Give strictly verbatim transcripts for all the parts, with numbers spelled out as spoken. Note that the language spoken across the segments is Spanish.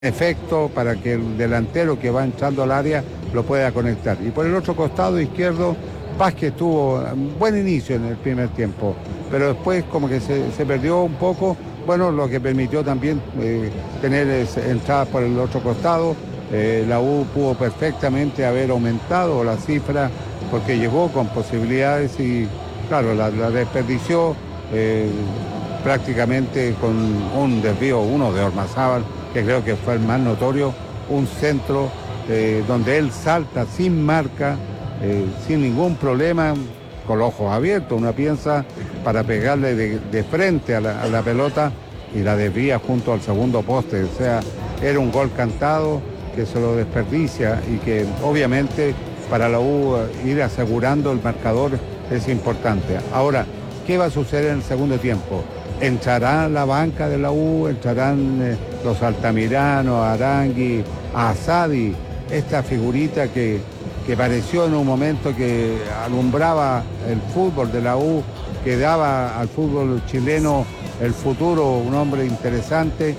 efecto para que el delantero que va entrando al área lo pueda conectar. Y por el otro costado izquierdo, Vázquez tuvo un buen inicio en el primer tiempo, pero después como que se, se perdió un poco, bueno, lo que permitió también eh, tener entradas por el otro costado. Eh, la U pudo perfectamente haber aumentado la cifra porque llegó con posibilidades y claro, la, la desperdició eh, prácticamente con un desvío, uno de Ormazábal, que creo que fue el más notorio, un centro eh, donde él salta sin marca, eh, sin ningún problema, con los ojos abiertos, uno piensa, para pegarle de, de frente a la, a la pelota y la desvía junto al segundo poste. O sea, era un gol cantado que se lo desperdicia y que obviamente para la U ir asegurando el marcador es importante. Ahora, ¿qué va a suceder en el segundo tiempo? ¿Entrará la banca de la U? ¿Entrarán eh, los Altamirano, Arangui, Asadi? Esta figurita que, que pareció en un momento que alumbraba el fútbol de la U, que daba al fútbol chileno el futuro, un hombre interesante.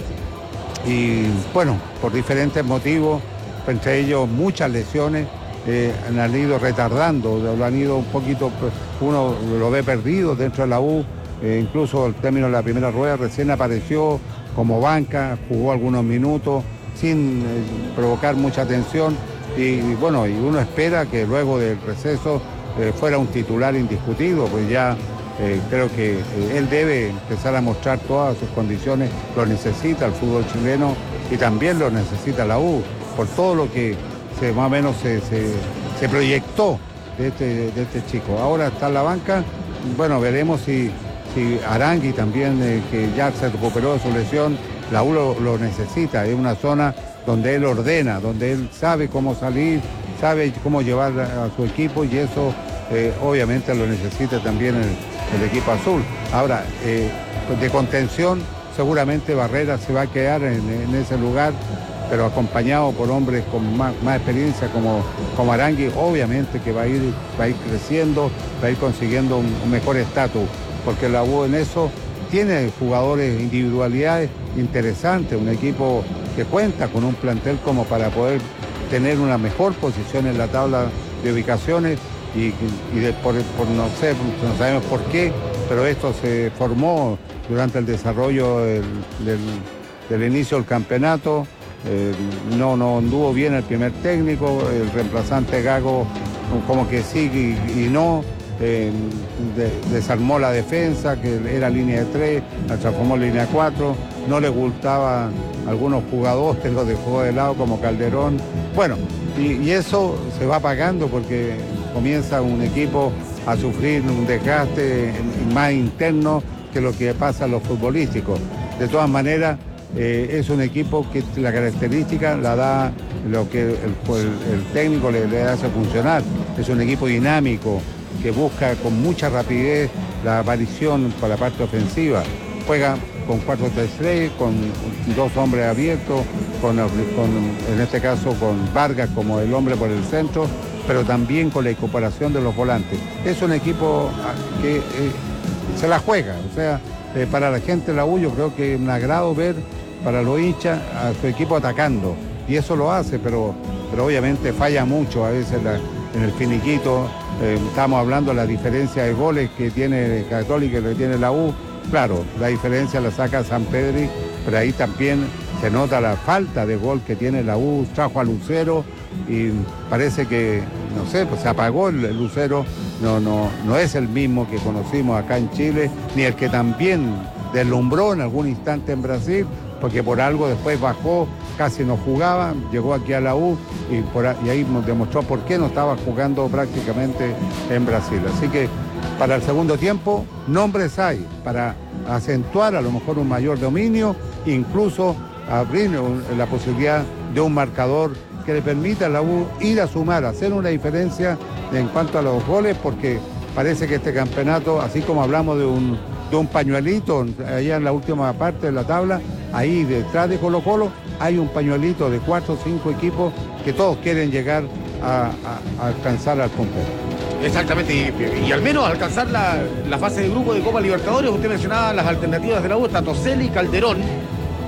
Y bueno, por diferentes motivos, entre ellos muchas lesiones, eh, han ido retardando, lo han ido un poquito, uno lo ve perdido dentro de la U. Eh, incluso al término de la primera rueda recién apareció como banca, jugó algunos minutos sin eh, provocar mucha tensión y, y bueno, y uno espera que luego del receso eh, fuera un titular indiscutido, pues ya eh, creo que eh, él debe empezar a mostrar todas sus condiciones, lo necesita el fútbol chileno y también lo necesita la U, por todo lo que se, más o menos se, se, se proyectó de este, de este chico. Ahora está en la banca, bueno, veremos si Si Arangui también, eh, que ya se recuperó de su lesión, la U lo, lo necesita, es una zona donde él ordena, donde él sabe cómo salir, sabe cómo llevar a, a su equipo y eso eh, obviamente lo necesita también el, el equipo azul. Ahora, eh, de contención, seguramente Barrera se va a quedar en, en ese lugar, pero acompañado por hombres con más, más experiencia como, como Arangui, obviamente que va a ir, va a ir creciendo, va a ir consiguiendo un, un mejor estatus, porque la U en eso tiene jugadores, individualidades interesantes, un equipo que cuenta con un plantel como para poder tener una mejor posición en la tabla de ubicaciones y, y de, por, por no sé, no sabemos por qué, pero esto se formó durante el desarrollo del, del, del inicio del campeonato. Eh, no, no anduvo bien el primer técnico, el reemplazante Gago como que sí y, y no. Eh, de, desarmó la defensa, que era línea de tres, la transformó en línea cuatro, no le gustaban algunos jugadores, los dejó de lado como Calderón. Bueno, y, y eso se va pagando porque comienza un equipo a sufrir un desgaste más interno que lo que pasa en los futbolísticos. De todas maneras, eh, es un equipo que la característica la da lo que el, el, el técnico le, le hace funcionar. Es un equipo dinámico, que busca con mucha rapidez la aparición por la parte ofensiva. Juega con cuatro tres tres, con dos hombres abiertos, con, con, en este caso con Vargas como el hombre por el centro, pero también con la incorporación de los volantes. Es un equipo que eh, se la juega, o sea, eh, para la gente de la U yo creo que es un agrado ver para los hinchas a su equipo atacando, y eso lo hace, pero, pero obviamente falla mucho a veces la, en el finiquito. Eh, estamos hablando de la diferencia de goles que tiene Católica y que tiene la U. Claro, la diferencia la saca San Pedri, pero ahí también se nota la falta de gol que tiene la U. Trajo a Lucero y parece que, no sé, pues se apagó el, el Lucero. No, no, no es el mismo que conocimos acá en Chile, ni el que también deslumbró en algún instante en Brasil, porque por algo después bajó, casi no jugaba, llegó aquí a la U y, por, y ahí nos demostró por qué no estaba jugando prácticamente en Brasil. Así que para el segundo tiempo, nombres hay para acentuar a lo mejor un mayor dominio, incluso abrir la posibilidad de un marcador que le permita a la U ir a sumar, hacer una diferencia en cuanto a los goles, porque parece que este campeonato, así como hablamos de un, de un pañuelito allá en la última parte de la tabla, ahí detrás de Colo Colo hay un pañuelito de cuatro o cinco equipos que todos quieren llegar a, a, a alcanzar al puntero. Exactamente, y, y al menos alcanzar la, la fase de grupo de Copa Libertadores. Usted mencionaba las alternativas de la U, está Toselli, Calderón,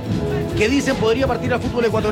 que dicen podría partir al fútbol ecuatoriano.